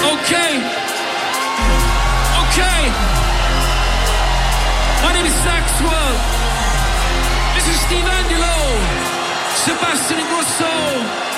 Okay. Okay. My name is Saxwell. This is Steve Angelo. Sebastian Ingrosso.